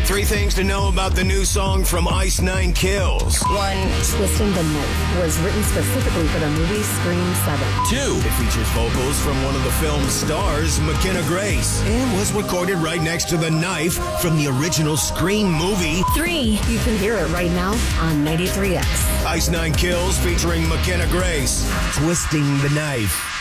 3 things to know about the new song from Ice Nine Kills. 1. Twisting the Knife was written specifically for the movie Scream 7. 2. It features vocals from one of the film's stars, McKenna Grace, and was recorded right next to the knife from the original Scream movie. 3. You can hear it right now on 93X. Ice Nine Kills featuring McKenna Grace. Twisting the Knife.